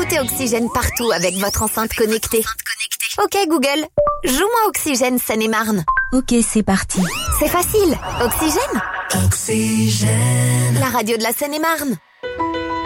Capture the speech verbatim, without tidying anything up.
Sentez Oxygène partout avec votre enceinte connectée. Ok Google, joue-moi Oxygène Seine-et-Marne. Ok, c'est parti. C'est facile, Oxygène. Oxygène. La radio de la Seine-et-Marne.